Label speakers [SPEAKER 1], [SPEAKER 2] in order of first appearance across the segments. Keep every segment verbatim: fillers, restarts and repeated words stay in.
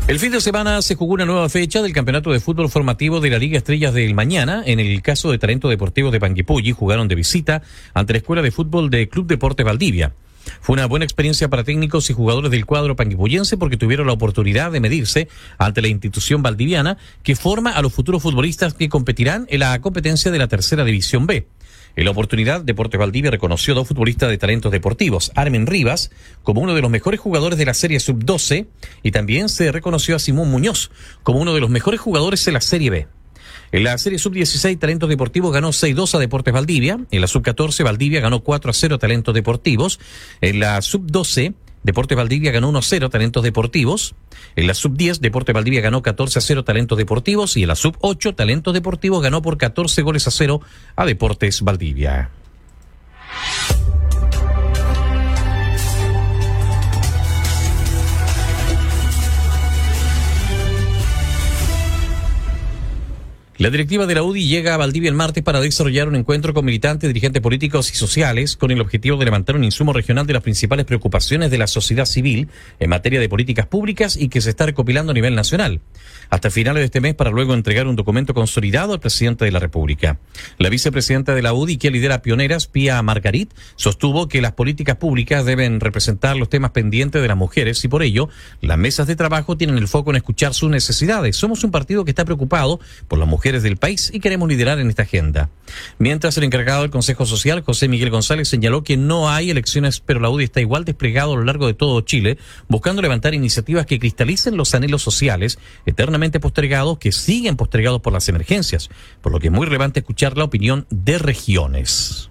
[SPEAKER 1] El fin de semana se jugó una nueva fecha del campeonato de fútbol formativo de la Liga Estrellas del Mañana. En el caso de Talento Deportivo de Panguipulli, jugaron de visita ante la Escuela de Fútbol de Club Deportes Valdivia. Fue una buena experiencia para técnicos y jugadores del cuadro panguipullense porque tuvieron la oportunidad de medirse ante la institución valdiviana que forma a los futuros futbolistas que competirán en la competencia de la Tercera División B. En la oportunidad, Deportes Valdivia reconoció a dos futbolistas de talentos deportivos, Armen Rivas, como uno de los mejores jugadores de la serie sub doce, y también se reconoció a Simón Muñoz como uno de los mejores jugadores de la serie B. En la serie sub dieciséis, Talentos Deportivos ganó seis dos a Deportes Valdivia. En la sub catorce, Valdivia ganó cuatro a cero a Talentos Deportivos. En la sub doce, Deportes Valdivia ganó uno a cero a Talentos Deportivos. En la sub diez, Deportes Valdivia ganó catorce a cero a Talentos Deportivos. Y en la sub ocho, Talentos Deportivos ganó por catorce goles a cero a Deportes Valdivia. La directiva de la U D I llega a Valdivia el martes para desarrollar un encuentro con militantes, dirigentes políticos y sociales con el objetivo de levantar un insumo regional de las principales preocupaciones de la sociedad civil en materia de políticas públicas y que se está recopilando a nivel nacional, hasta finales de este mes para luego entregar un documento consolidado al presidente de la República. La vicepresidenta de la U D I, que lidera Pioneras, Pía Margarit, sostuvo que las políticas públicas deben representar los temas pendientes de las mujeres y por ello las mesas de trabajo tienen el foco en escuchar sus necesidades. Somos un partido que está preocupado por las mujeres del país y queremos liderar en esta agenda. Mientras, el encargado del Consejo Social, José Miguel González, señaló que no hay elecciones, pero la U D I está igual desplegado a lo largo de todo Chile, buscando levantar iniciativas que cristalicen los anhelos sociales eternamente postergados, que siguen postergados por las emergencias, por lo que es muy relevante escuchar la opinión de regiones.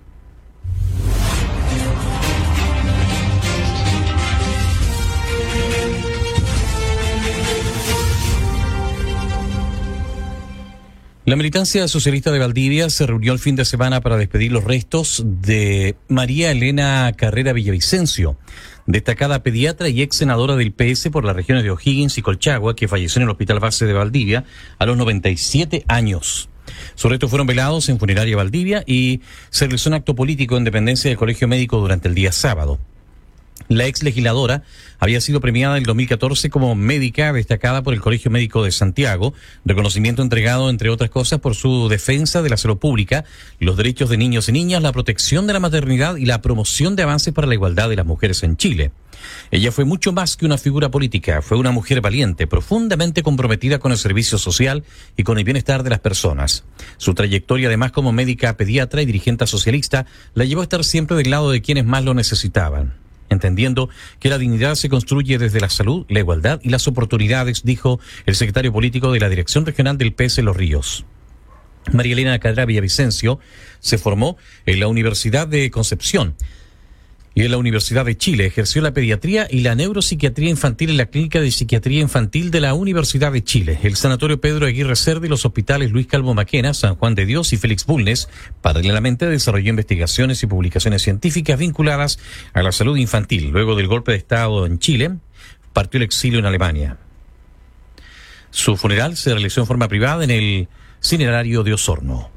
[SPEAKER 1] La militancia socialista de Valdivia se reunió el fin de semana para despedir los restos de María Elena Carrera Villavicencio, destacada pediatra y ex senadora del P S por las regiones de O'Higgins y Colchagua, que falleció en el Hospital Base de Valdivia a los noventa y siete años. Sus restos fueron velados en Funeraria Valdivia y se realizó un acto político en dependencia del Colegio Médico durante el día sábado. La ex legisladora había sido premiada en el dos mil catorce como médica destacada por el Colegio Médico de Santiago, reconocimiento entregado, entre otras cosas, por su defensa de la salud pública, los derechos de niños y niñas, la protección de la maternidad y la promoción de avances para la igualdad de las mujeres en Chile. Ella fue mucho más que una figura política, fue una mujer valiente, profundamente comprometida con el servicio social y con el bienestar de las personas. Su trayectoria, además, como médica pediatra y dirigente socialista, la llevó a estar siempre del lado de quienes más lo necesitaban, entendiendo que la dignidad se construye desde la salud, la igualdad y las oportunidades, dijo el secretario político de la Dirección Regional del P S Los Ríos. María Elena Carrera Villavicencio se formó en la Universidad de Concepción y en la Universidad de Chile. Ejerció la pediatría y la neuropsiquiatría infantil en la Clínica de Psiquiatría Infantil de la Universidad de Chile, el Sanatorio Pedro Aguirre Cerda y los hospitales Luis Calvo Maquena, San Juan de Dios y Félix Bulnes. Paralelamente desarrolló investigaciones y publicaciones científicas vinculadas a la salud infantil. Luego del golpe de Estado en Chile, partió al exilio en Alemania. Su funeral se realizó en forma privada en el Cinerario de Osorno.